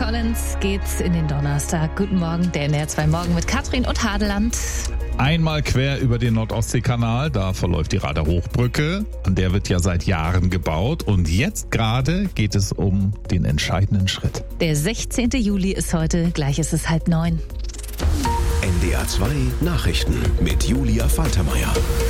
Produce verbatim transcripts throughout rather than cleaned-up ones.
Collins geht's in den Donnerstag. Guten Morgen, der N D R zwei Morgen mit Katrin und Hadeland. Einmal quer über den Nordostseekanal, da verläuft die Rader Hochbrücke. An der wird ja seit Jahren gebaut. Und jetzt gerade geht es um den entscheidenden Schritt. Der sechzehnten Juli ist heute, gleich ist es halb neun. N D R zwei Nachrichten mit Julia Faltermeier.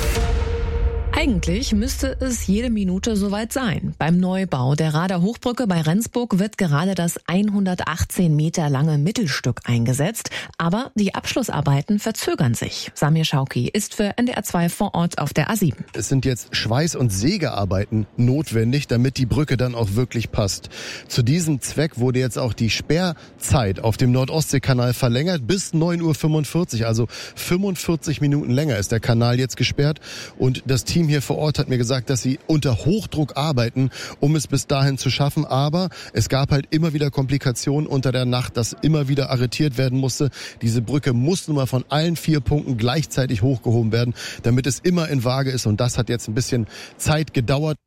Eigentlich müsste es jede Minute soweit sein. Beim Neubau der Rader Hochbrücke bei Rendsburg wird gerade das hundertachtzehn Meter lange Mittelstück eingesetzt. Aber die Abschlussarbeiten verzögern sich. Samir Schauki ist für N D R zwei vor Ort auf der A sieben. Es sind jetzt Schweiß- und Sägearbeiten notwendig, damit die Brücke dann auch wirklich passt. Zu diesem Zweck wurde jetzt auch die Sperrzeit auf dem Nordostseekanal verlängert bis neun Uhr fünfundvierzig. Also fünfundvierzig Minuten länger ist der Kanal jetzt gesperrt. Und das Team hier vor Ort hat mir gesagt, dass sie unter Hochdruck arbeiten, um es bis dahin zu schaffen. Aber es gab halt immer wieder Komplikationen unter der Nacht, dass immer wieder arretiert werden musste. Diese Brücke muss nun mal von allen vier Punkten gleichzeitig hochgehoben werden, damit es immer in Waage ist. Und das hat jetzt ein bisschen Zeit gedauert.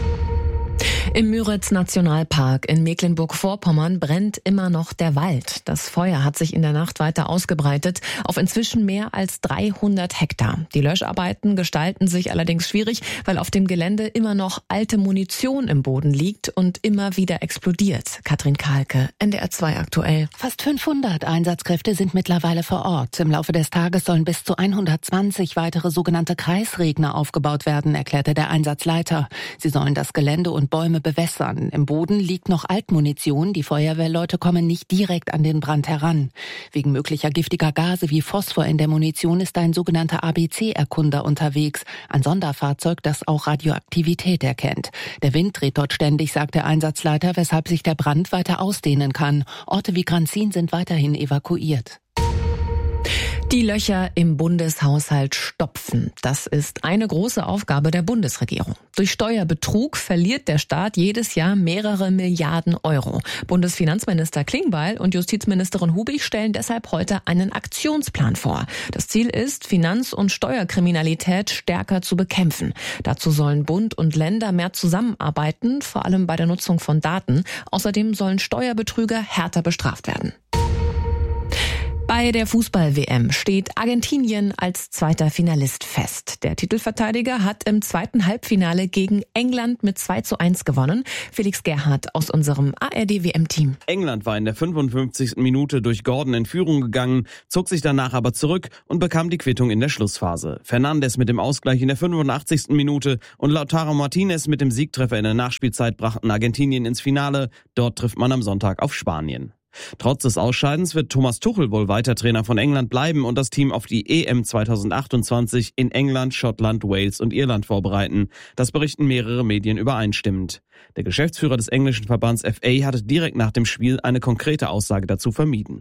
Im Müritz-Nationalpark in Mecklenburg-Vorpommern brennt immer noch der Wald. Das Feuer hat sich in der Nacht weiter ausgebreitet auf inzwischen mehr als dreihundert Hektar. Die Löscharbeiten gestalten sich allerdings schwierig, weil auf dem Gelände immer noch alte Munition im Boden liegt und immer wieder explodiert. Katrin Kahlke, N D R zwei aktuell. Fast fünfhundert Einsatzkräfte sind mittlerweile vor Ort. Im Laufe des Tages sollen bis zu hundertzwanzig weitere sogenannte Kreisregner aufgebaut werden, erklärte der Einsatzleiter. Sie sollen das Gelände und Bäume bewässern. Im Boden liegt noch Altmunition. Die Feuerwehrleute kommen nicht direkt an den Brand heran. Wegen möglicher giftiger Gase wie Phosphor in der Munition ist ein sogenannter A B C-Erkunder unterwegs. Ein Sonderfahrzeug, das auch Radioaktivität erkennt. Der Wind dreht dort ständig, sagt der Einsatzleiter, weshalb sich der Brand weiter ausdehnen kann. Orte wie Granzin sind weiterhin evakuiert. Die Löcher im Bundeshaushalt stopfen. Das ist eine große Aufgabe der Bundesregierung. Durch Steuerbetrug verliert der Staat jedes Jahr mehrere Milliarden Euro. Bundesfinanzminister Klingbeil und Justizministerin Hubig stellen deshalb heute einen Aktionsplan vor. Das Ziel ist, Finanz- und Steuerkriminalität stärker zu bekämpfen. Dazu sollen Bund und Länder mehr zusammenarbeiten, vor allem bei der Nutzung von Daten. Außerdem sollen Steuerbetrüger härter bestraft werden. Bei der Fußball-W M steht Argentinien als zweiter Finalist fest. Der Titelverteidiger hat im zweiten Halbfinale gegen England mit zwei zu eins gewonnen. Felix Gerhardt aus unserem A R D-W M-Team. England war in der fünfundfünfzigsten Minute durch Gordon in Führung gegangen, zog sich danach aber zurück und bekam die Quittung in der Schlussphase. Fernandes mit dem Ausgleich in der fünfundachtzigsten Minute und Lautaro Martinez mit dem Siegtreffer in der Nachspielzeit brachten Argentinien ins Finale. Dort trifft man am Sonntag auf Spanien. Trotz des Ausscheidens wird Thomas Tuchel wohl weiter Trainer von England bleiben und das Team auf die E M zweitausendachtundzwanzig in England, Schottland, Wales und Irland vorbereiten. Das berichten mehrere Medien übereinstimmend. Der Geschäftsführer des englischen Verbands F A hatte direkt nach dem Spiel eine konkrete Aussage dazu vermieden.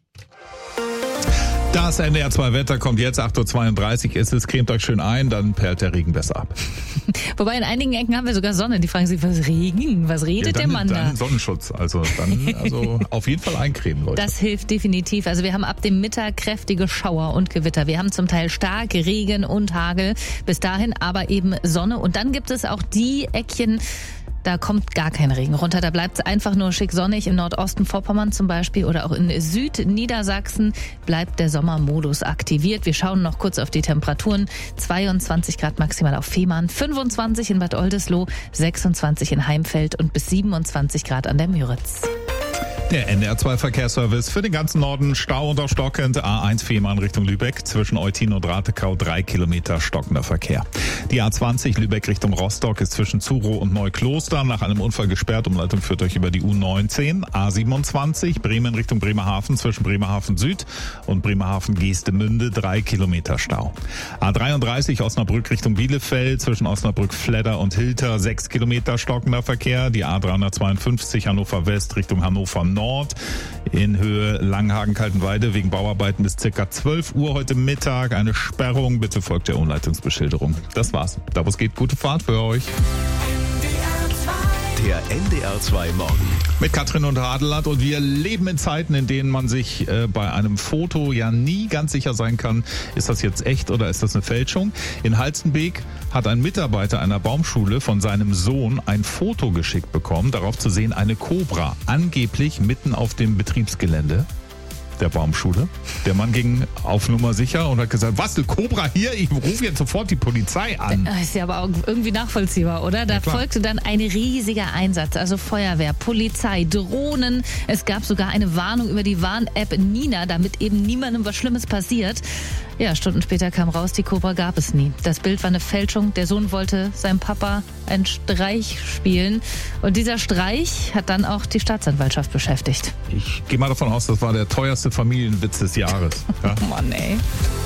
Das N D R zwei Wetter kommt jetzt, acht Uhr zweiunddreißig ist es, cremt euch schön ein, dann perlt der Regen besser ab. Wobei in einigen Ecken haben wir sogar Sonne, die fragen sich, was Regen, was redet ja, dann, der Mann da? Dann Sonnenschutz, also dann also auf jeden Fall eincremen, Leute. Das hilft definitiv, also wir haben ab dem Mittag kräftige Schauer und Gewitter, wir haben zum Teil stark Regen und Hagel, bis dahin aber eben Sonne und dann gibt es auch die Eckchen, da kommt gar kein Regen runter, da bleibt es einfach nur schick sonnig. Im Nordosten Vorpommern zum Beispiel oder auch in Südniedersachsen bleibt der Sommermodus aktiviert. Wir schauen noch kurz auf die Temperaturen. zweiundzwanzig Grad maximal auf Fehmarn, fünfundzwanzig in Bad Oldesloe, sechsundzwanzig in Heimfeld und bis siebenundzwanzig Grad an der Müritz. Der N D R zwei Verkehrsservice für den ganzen Norden. Stau unter stockend. A eins Fehmarn Richtung Lübeck. Zwischen Eutin und Ratekau drei Kilometer stockender Verkehr. Die A zwanzig Lübeck Richtung Rostock ist zwischen Zuro und Neukloster nach einem Unfall gesperrt. Umleitung führt euch über die U neunzehn. A siebenundzwanzig Bremen Richtung Bremerhaven zwischen Bremerhaven Süd und Bremerhaven Geestemünde drei Kilometer Stau. A dreiunddreißig Osnabrück Richtung Bielefeld zwischen Osnabrück Fledder und Hilter sechs Kilometer stockender Verkehr. Die A dreihundertzweiundfünfzig Hannover West Richtung Hannover Nord. In Höhe Langenhagen-Kaltenweide wegen Bauarbeiten bis circa zwölf Uhr heute Mittag. Eine Sperrung. Bitte folgt der Umleitungsbeschilderung. Das war's. Da wo es geht, gute Fahrt für euch. Der N D R zwei Morgen. Mit Katrin und Hadeland und wir leben in Zeiten, in denen man sich äh, bei einem Foto ja nie ganz sicher sein kann, ist das jetzt echt oder ist das eine Fälschung? In Halstenbeek hat ein Mitarbeiter einer Baumschule von seinem Sohn ein Foto geschickt bekommen. Darauf zu sehen eine Kobra, angeblich mitten auf dem Betriebsgelände der Baumschule. Der Mann ging auf Nummer sicher und hat gesagt, was, eine Kobra hier? Ich rufe jetzt sofort die Polizei an. Das ist ja aber auch irgendwie nachvollziehbar, oder? Da Ja, klar. folgte dann ein riesiger Einsatz, also Feuerwehr, Polizei, Drohnen. Es gab sogar eine Warnung über die Warn-App Nina, damit eben niemandem was Schlimmes passiert. Ja, Stunden später kam raus, die Kobra gab es nie. Das Bild war eine Fälschung. Der Sohn wollte seinem Papa einen Streich spielen. Und dieser Streich hat dann auch die Staatsanwaltschaft beschäftigt. Ich gehe mal davon aus, das war der teuerste Familienwitz des Jahres. Ja? Mann, ey.